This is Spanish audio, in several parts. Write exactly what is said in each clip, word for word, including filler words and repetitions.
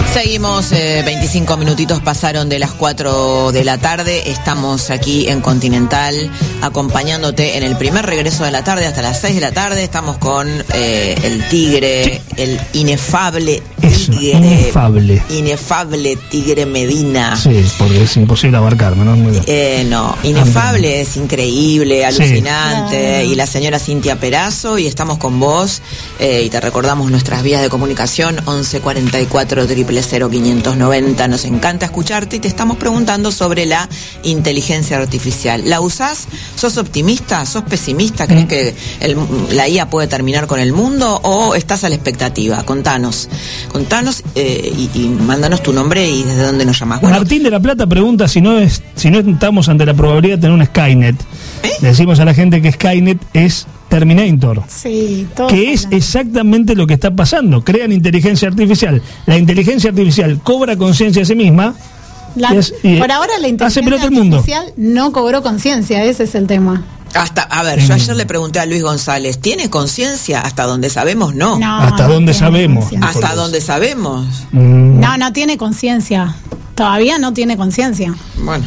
Seguimos, eh, veinticinco minutitos pasaron de las cuatro de la tarde. Estamos aquí en Continental acompañándote en el primer regreso de la tarde hasta las seis de la tarde. Estamos con eh, el tigre, el inefable tigre. Eso, inefable. Inefable tigre Medina. Sí, porque es imposible abarcarme, ¿no? Muy bien. Eh, no, inefable, es increíble, alucinante. Sí. Y la señora Cintia Perazo, y estamos con vos. Eh, y te recordamos nuestras vías de comunicación, once cuarenta y cuatro, triple cero, quinientos noventa. Nos encanta escucharte y te estamos preguntando sobre la inteligencia artificial. ¿La usás? ¿Sos optimista? ¿Sos pesimista? ¿Crees que el, la I A puede terminar con el mundo o estás a la expectativa? Contanos, contanos eh, y, y mándanos tu nombre y desde dónde nos llamás. Bueno, Martín de la Plata pregunta si no es, si no estamos ante la probabilidad de tener un Skynet. ¿Eh? Le decimos a la gente que Skynet es Terminator, sí, que es exactamente lo que está pasando. Crean inteligencia artificial. La inteligencia artificial cobra conciencia de sí misma. La, es, y por ahora la inteligencia artificial no cobró conciencia, ese es el tema. Hasta, a ver, yo ayer le pregunté a Luis González, ¿tiene conciencia? Hasta donde sabemos, no. no Hasta no donde sabemos. Hasta donde sabemos. Mm. No, no tiene conciencia. Todavía no tiene conciencia. Bueno.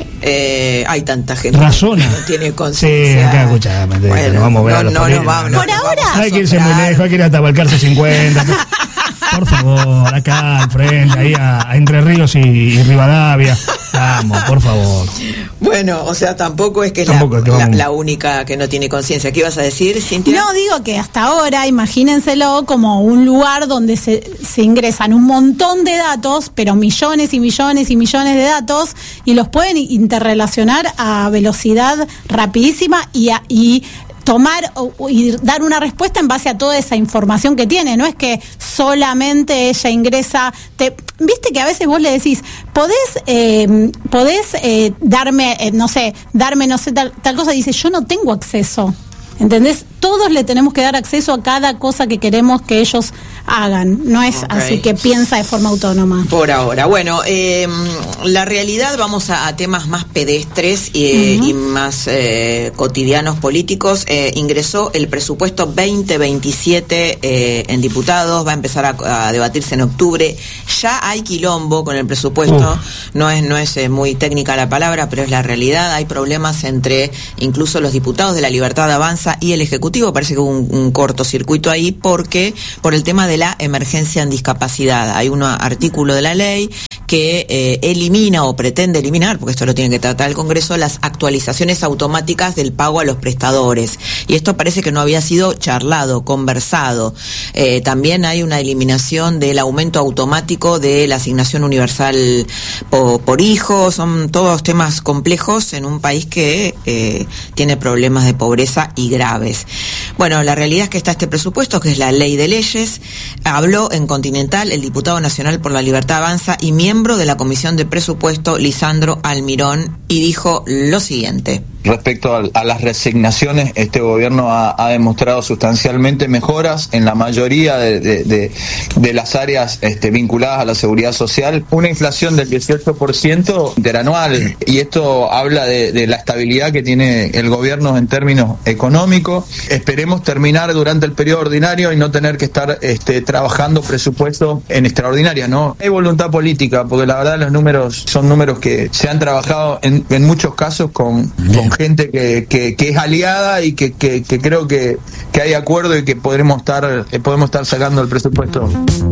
Eh, hay tanta gente Razona. que no tiene conciencia. Sí, acá escuchame, bueno, no vamos a ver a los no, no, vamos, Por ahora. Hay que irse muy lejos, hay que ir hasta Balcarce cincuenta. Por favor, acá al frente, ahí a, a Entre Ríos y, y Rivadavia. Vamos, por favor. Bueno, o sea, tampoco es que es tampoco la, es que la, la única que no tiene conciencia. ¿Qué ibas a decir, Cintia? No, digo que hasta ahora, imagínenselo como un lugar donde se, se ingresan un montón de datos, pero millones y millones y millones de datos, y los pueden interrelacionar a velocidad rapidísima y, a, y tomar o, y dar una respuesta en base a toda esa información que tiene. No es que solamente ella ingresa, te, viste que a veces vos le decís, podés eh, podés eh, darme, eh, no sé, darme, no sé, tal, tal cosa, y dice, yo no tengo acceso. ¿Entendés? Todos le tenemos que dar acceso a cada cosa que queremos que ellos hagan. No es okay. Así que piensa de forma autónoma. Por ahora. Bueno, eh, la realidad, vamos a, a temas más pedestres y, uh-huh. y más eh, cotidianos políticos. Eh, ingresó el presupuesto veinte veintisiete eh, en diputados, va a empezar a, a debatirse en octubre. Ya hay quilombo con el presupuesto. Uh. No es, no es eh, muy técnica la palabra, pero es la realidad. Hay problemas entre incluso los diputados de La Libertad Avanza y el Ejecutivo. Parece que hubo un, un cortocircuito ahí porque por el tema de la emergencia en discapacidad. Hay un artículo de la ley que eh, elimina o pretende eliminar, porque esto lo tiene que tratar el Congreso, las actualizaciones automáticas del pago a los prestadores. Y esto parece que no había sido charlado, conversado. Eh, también hay una eliminación del aumento automático de la asignación universal por, por hijo. Son todos temas complejos en un país que eh, tiene problemas de pobreza y graves. Bueno, la realidad es que está este presupuesto, que es la ley de leyes. Habló en Continental el diputado nacional por La Libertad Avanza y miembro de la Comisión de Presupuesto, Lisandro Almirón, y dijo lo siguiente. Respecto a, a las resignaciones, este gobierno ha, ha demostrado sustancialmente mejoras en la mayoría de, de, de, de las áreas este, vinculadas a la seguridad social. Una inflación del dieciocho por ciento interanual, y esto habla de, de la estabilidad que tiene el gobierno en términos económicos. Esperemos terminar durante el periodo ordinario y no tener que estar este, trabajando presupuestos en extraordinarias, ¿no? Hay voluntad política, porque la verdad los números son números que se han trabajado en, en muchos casos con, con gente que, que, que es aliada y que, que, que creo que, que hay acuerdo y que podremos estar, eh, podemos estar sacando el presupuesto.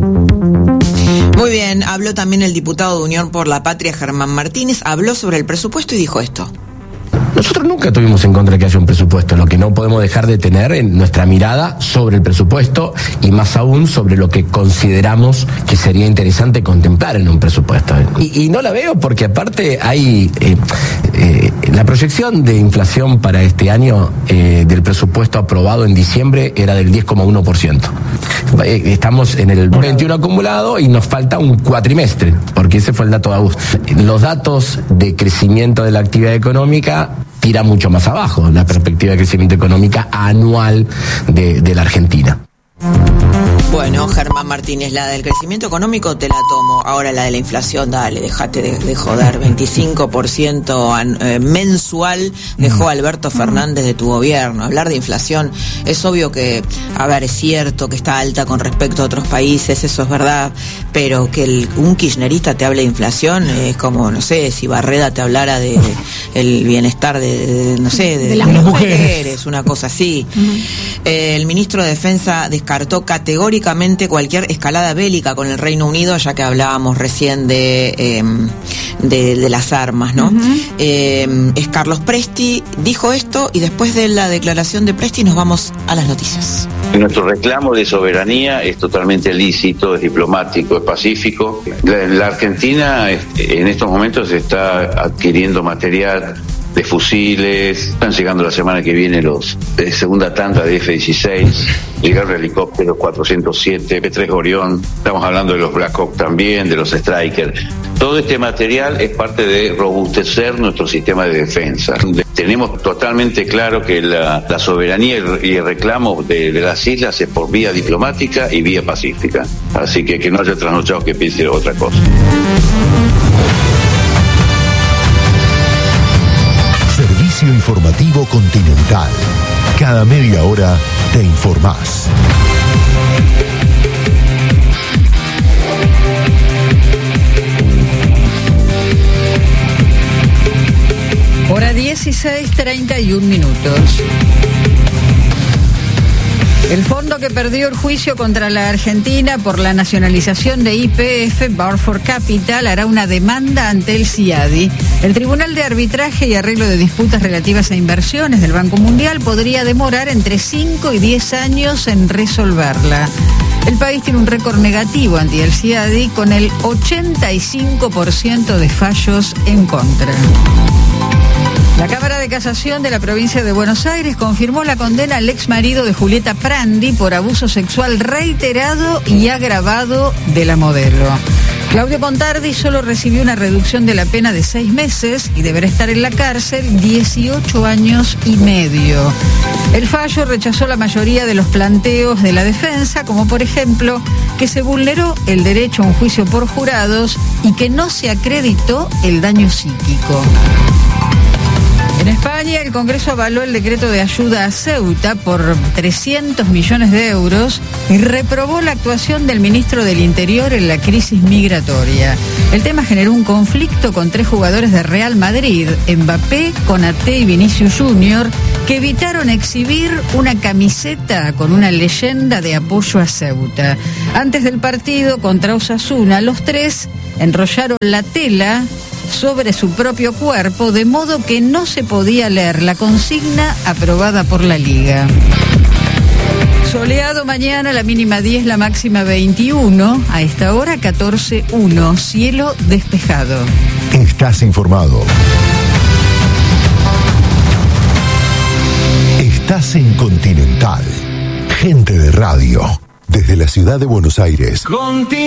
Muy bien, habló también el diputado de Unión por la Patria, Germán Martínez, habló sobre el presupuesto y dijo esto. Nosotros nunca tuvimos en contra de que haya un presupuesto. Lo que no podemos dejar de tener en nuestra mirada sobre el presupuesto, y más aún sobre lo que consideramos que sería interesante contemplar en un presupuesto. Y, y no la veo porque aparte hay eh, eh, la proyección de inflación para este año eh, del presupuesto aprobado en diciembre era del diez coma uno por ciento. Eh, estamos en el veintiuno acumulado y nos falta un cuatrimestre, porque ese fue el dato de agosto. Los datos de crecimiento de la actividad económica tira mucho más abajo la perspectiva de crecimiento económica anual de, de la Argentina. Bueno, Germán Martínez, la del crecimiento económico te la tomo. Ahora la de la inflación, dale, dejate de, de joder. veinticinco por ciento an, eh, mensual dejó Alberto Fernández de tu gobierno. Hablar de inflación, es obvio que, a ver, es cierto que está alta con respecto a otros países, eso es verdad, pero que el, un kirchnerista te hable de inflación es como, no sé, si Barreda te hablara de, de el bienestar de, de, no sé, de, de las de las mujeres. mujeres, una cosa así. Uh-huh. Eh, el ministro de Defensa descartó categóricamente cualquier escalada bélica con el Reino Unido, ya que hablábamos recién de, eh, de, de las armas, ¿no? Uh-huh. Eh, es Carlos Presti, dijo esto, y después de la declaración de Presti nos vamos a las noticias. Nuestro reclamo de soberanía es totalmente lícito, es diplomático, es pacífico. La, la Argentina en estos momentos está adquiriendo material de fusiles, están llegando la semana que viene los de segunda tanda de F dieciséis, llegaron helicópteros cuatrocientos siete, P tres Orión, estamos hablando de los Black Hawk también, de los Striker. Todo este material es parte de robustecer nuestro sistema de defensa. Tenemos totalmente claro que la, la soberanía y el reclamo de, de las islas es por vía diplomática y vía pacífica. Así que que no haya trasnochados que piensen otra cosa. Servicio informativo Continental. Cada media hora te informás. Hora dieciséis, treinta y un minutos. El fondo que perdió el juicio contra la Argentina por la nacionalización de Y P F, Balfour Capital, hará una demanda ante el CIADI. El Tribunal de Arbitraje y Arreglo de Disputas Relativas a Inversiones del Banco Mundial podría demorar entre cinco y diez años en resolverla. El país tiene un récord negativo ante el CIADI con el ochenta y cinco por ciento de fallos en contra. La Cámara de Casación de la provincia de Buenos Aires confirmó la condena al ex marido de Julieta Prandi por abuso sexual reiterado y agravado de la modelo. Claudio Contardi solo recibió una reducción de la pena de seis meses y deberá estar en la cárcel dieciocho años y medio. El fallo rechazó la mayoría de los planteos de la defensa, como por ejemplo que se vulneró el derecho a un juicio por jurados y que no se acreditó el daño psíquico. En España, el Congreso avaló el decreto de ayuda a Ceuta por trescientos millones de euros y reprobó la actuación del ministro del Interior en la crisis migratoria. El tema generó un conflicto con tres jugadores de Real Madrid, Mbappé, Konaté y Vinicius Junior, que evitaron exhibir una camiseta con una leyenda de apoyo a Ceuta. Antes del partido contra Osasuna, los tres enrollaron la tela sobre su propio cuerpo, de modo que no se podía leer la consigna aprobada por la Liga. Soleado mañana, la mínima diez, la máxima veintiuno, a esta hora catorce uno, cielo despejado. Estás informado. Estás en Continental. Gente de radio, desde la ciudad de Buenos Aires. Continental.